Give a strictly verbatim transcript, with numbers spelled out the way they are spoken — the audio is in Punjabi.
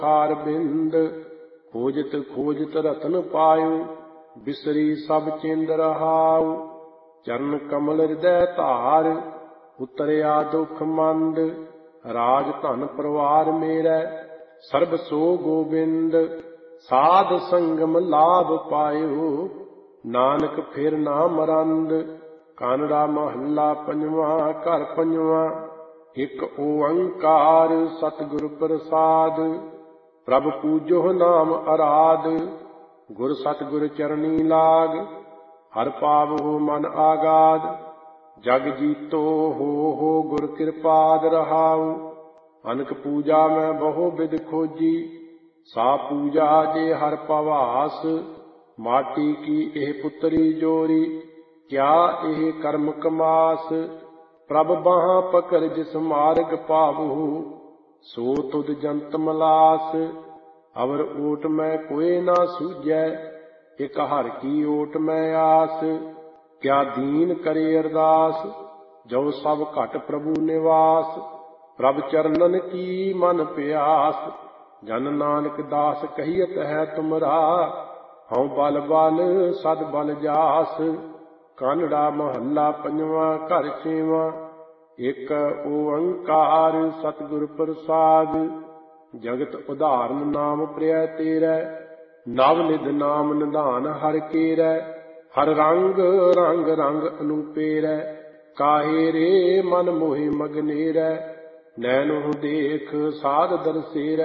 ਕਾਰ ਬਿੰਦ। ਖੋਜਤ ਖੋਜਤ ਰਤਨ ਪਾਇਓ, ਬਿਸਰੀ ਸਭ ਚਿੰਦ ਰਹਾਉ। ਚਰਨ ਕਮਲ ਹਿਰਦੈ ਧਾਰ, ਉਤਰਿਆ ਦੁਖ ਮੰਦ। ਰਾਜ ਧਨ ਪਰਿਵਾਰ ਮੇਰਾ, ਸਰਬ ਸੋ ਗੋਬਿੰਦ। ਸਾਧ ਸੰਗਮ ਲਾਭ ਪਾਇਓ, ਨਾਨਕ ਫਿਰ ਨਾ ਮਰੰਦ। ਕਾਨੜਾ ਮਹੱਲਾ ਪੰਜਵਾਂ। ਘਰ ਪੰਜਵਾਂ। ਇਕ ਓੰਕਾਰ ਸਤਿਗੁਰ ਪ੍ਰਸਾਦ, ਪ੍ਰਭ ਪੂਜੋ ਨਾਮ ਅਰਾਧ। ਗੁਰ ਸਤਿਗੁਰ ਚਰਨੀ ਲਾਗ, ਹਰ ਪਾਵਹੁ ਮਨ ਆਗਾਦ। ਜਗ ਜੀਤੋ ਹੋ ਹੋ ਗੁਰ ਕਿਰਪਾਦ ਰਹਾਉ। ਅਨਕ ਪੂਜਾ ਮੈਂ ਬਹੁ ਬਿਧ ਖੋਜੀ, ਸਾ ਪੂਜਾ ਜੇ ਹਰ ਪਵਾਸ। ਮਾਟੀ ਕੀ ਇਹ ਪੁੱਤਰੀ ਜੋਰੀ, ਕਿਆ ਇਹ ਕਰਮ ਕਮਾਸ। ਪ੍ਰਭ ਬਾਹਾਂ ਪਕੜ ਜਿਸ ਮਾਰਗ ਪਾਵਹੁ, ਸੋ ਤੁਧ ਜੰਤ ਮਲਾਸ। ਅਵਰ ਓਟ ਮੈਂ ਕੋਇ ਨਾ ਸੂਝੈ, ਇਕ ਹਰਿ ਕੀ ਓਟ ਮੈਂ ਆਸ। ਕਿਆ ਦੀਨ ਕਰੇ ਅਰਦਾਸ, ਜੋ ਸਭ ਘਟ ਪ੍ਰਭੂ ਨਿਵਾਸ। ਪ੍ਰਭ ਚਰਨਨ ਕੀ ਮਨ ਪਿਆਸ, ਜਨ ਨਾਨਕ ਦਾਸ ਕਹੀਅਤ ਹੈ ਤੁਮਰਾ। ਹਉ ਬਲ ਬਲ ਸਦ ਬਲ ਜਾਸ। ਕਾਨੜਾ ਮਹੱਲਾ ਪੰਜਵਾਂ। ਘਰ ਛੇਵਾਂ। ਇਕ ਓੰਕਾਰ ਸਤਿਗੁਰ ਪ੍ਰਸਾਦ, ਜਗਤ ਉਦਾਹਰਨ ਨਾਮ ਪ੍ਰਿਆ ਤੇਰਾ। ਨਵ ਨਿਧ ਨਾਮ ਨਿਧਾਨ ਹਰਿ ਕੇਰਾ, ਹਰ ਰੰਗ ਰੰਗ ਰੰਗ ਅਨੂਪੇਰਾ। ਕਾਹੇ ਰੇ ਮਨ ਮੋਹਿ ਮਗਨੇਰਾ, ਨੈਣੋ ਦੇਖ ਸਾਧ ਦਰਸੇਰਾ।